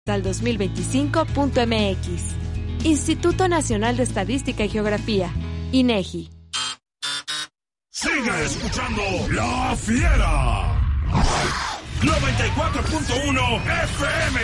hasta el 2025.mx. Instituto Nacional de Estadística y Geografía, INEGI. Sigue escuchando La Fiera. 94.1 FM.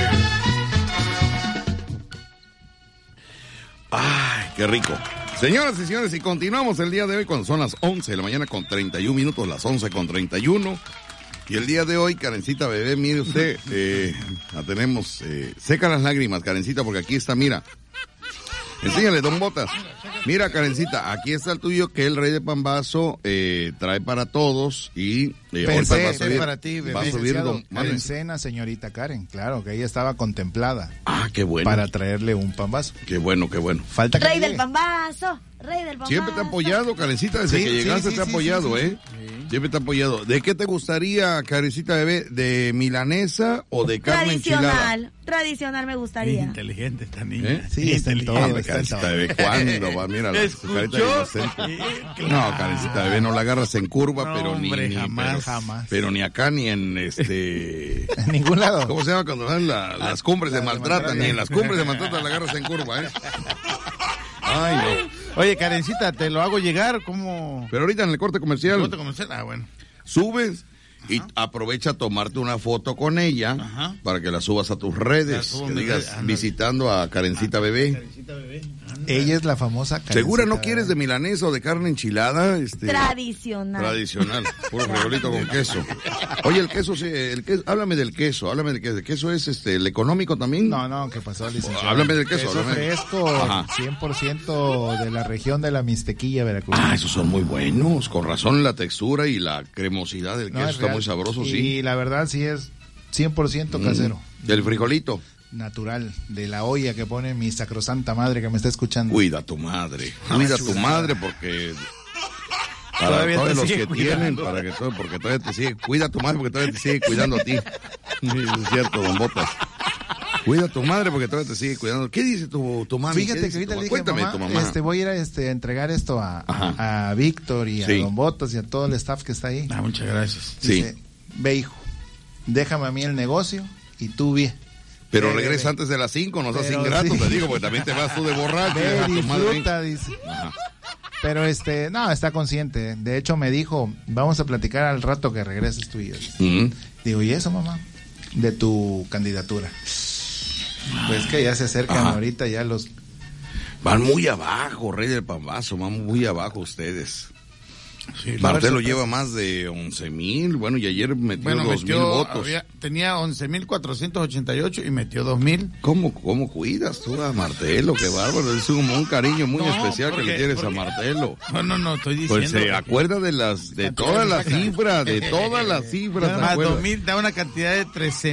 ¡Ay, qué rico! Señoras y señores, y continuamos el día de hoy cuando son las 11 de la mañana con 31 minutos, las 11 con 31. Y el día de hoy, Karencita bebé, mire usted, la tenemos, seca las lágrimas, Karencita, porque aquí está, mira. Enséñale, don Botas. Mira, Karencita, aquí está el tuyo que el Rey de Pambazo trae para todos y Pensé, va a subir, para ti, bebé, va a subir en cena, señorita Karen, claro, que ella estaba contemplada. Ah, qué bueno. Para traerle un pambazo. Qué bueno, qué bueno. Falta que Rey llegue. del Pambazo, Rey del Pambazo. Siempre te ha apoyado, Karencita, desde que llegaste te ha apoyado, sí. Siempre te ha apoyado. ¿De qué te gustaría, Karencita bebé? ¿De milanesa o de carne enchilada? Tradicional me gustaría. Inteligente esta niña. Sí, está en todo. Karencita bebé, ¿cuándo va? Mira la su carita de inocente. No, Karencita bebé, no la agarras en curva, No, pero hombre, jamás. Pero ni acá ni en En ningún lado. ¿Cómo se llama cuando van las cumbres de maltrata? Ni en las cumbres de maltrata la agarras en curva, Ay, no. Oye, Karencita, te lo hago llegar, ¿cómo? Pero ahorita en el corte comercial. Ah, bueno. Subes y aprovecha a tomarte una foto con ella para que la subas a tus redes. Que digas, visitando a Karencita bebé. Ella es la famosa Karencita. ¿Segura no quieres de milanesa o de carne enchilada? Tradicional. Tradicional, puro frijolito con queso. Oye, el queso, háblame del queso, ¿El queso es el económico también? No, ¿qué pasó, licenciado? Háblame del queso. Queso fresco, 100% de la región de la Mixtequilla, Veracruz. Ah, esos son muy buenos, con razón la textura y la cremosidad del queso está muy sabroso, y sí. Y la verdad sí es 100% casero. Del frijolito. Natural, de la olla que pone mi sacrosanta madre que me está escuchando. Cuida a tu madre, porque para Todavía todos te los sigue que tienen, porque todavía te sigue, cuida a tu madre porque todavía te sigue cuidando a ti. Sí, es cierto, don Botas. Cuida a tu madre porque todavía te sigue cuidando. ¿Qué dice tu mami? Fíjate que ahorita le dije, cuéntame, mamá, tu mamá. voy a ir a entregar esto a Víctor y a don Botas y a todo el staff que está ahí. Muchas gracias. Dice, ve hijo, déjame a mí el negocio y tú ve. Pero regresa antes de las 5, no seas ingrato, te digo, porque también te vas tú de borracho. Ve, disfruta, dice. Pero no, está consciente. De hecho me dijo, vamos a platicar al rato que regreses tú y yo. Digo, ¿y eso, mamá? De tu candidatura. Pues que ya se acercan ahorita ya los... Van muy abajo, Rey del Pambazo, van muy abajo ustedes. Sí, Martelo lleva más de 11,000, bueno, y ayer metió 2,000 votos. Tenía 11,488 y metió 2,000. ¿Cómo cuidas tú a Martelo? Qué bárbaro, es como un cariño muy especial que le tienes a Martelo. No, estoy diciendo. Pues se acuerda de todas las cifras, Más 2,000, da una cantidad de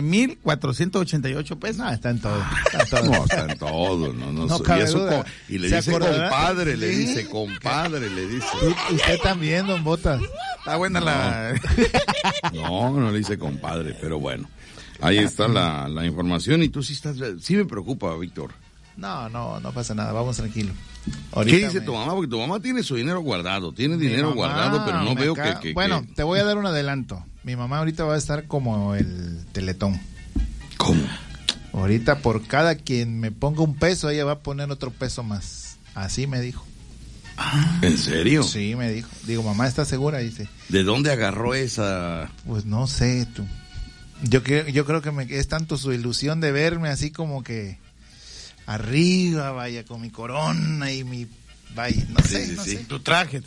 13,488 pesos. No, está en todo. No, está en todo. No cabe duda. Y le dice compadre, le dice compadre, le dice. Usted también, don Botas. Está buena la... No le dice compadre, pero bueno. Ahí está la información y tú sí me preocupa, Víctor. No pasa nada, vamos tranquilo. ¿Qué dice tu mamá? Porque tu mamá tiene su dinero guardado, pero no veo que... Bueno, te voy a dar un adelanto. Mi mamá ahorita va a estar como el Teletón. ¿Cómo? Ahorita por cada quien me ponga un peso, ella va a poner otro peso más. Así me dijo. ¿En serio? Sí, me dijo. Digo, mamá, ¿estás segura? Dice. ¿De dónde agarró esa...? Pues no sé, tú. Yo creo que es tanto su ilusión de verme así como que arriba, vaya, con mi corona y mi... Vaya, no sé. Tu traje.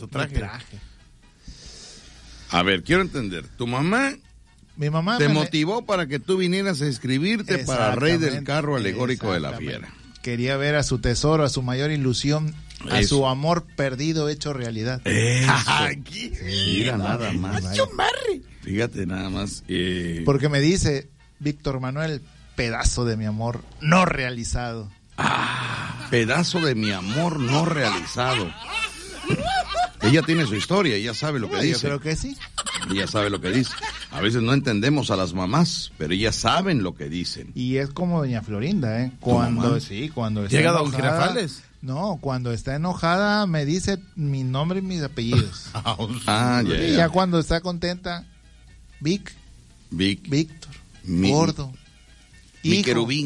A ver, quiero entender. ¿Tu mamá... Mi mamá te motivó para que tú vinieras a inscribirte para Rey del Carro Alegórico de la Fiera? Quería ver a su tesoro, a su mayor ilusión, a su amor perdido hecho realidad. Mira, nada más. Fíjate nada más. Porque me dice, Víctor Manuel, pedazo de mi amor no realizado. Pedazo de mi amor no realizado. Ella tiene su historia, ella sabe lo que dice. Yo creo que sí. Ella sabe lo que dice. A veces no entendemos a las mamás, pero ellas saben lo que dicen. Y es como doña Florinda, cuando está llega enojada, don Girafales. No, cuando está enojada me dice mi nombre y mis apellidos. Y ya cuando está contenta, Víctor, Víctor, gordo, mi querubín.